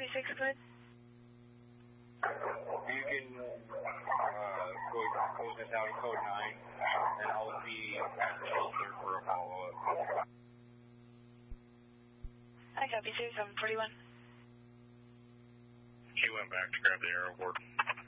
36, go ahead. You can close this out of code 9, and I'll be at the shelter for a follow-up. I copy, 741. She went back to grab the aero board.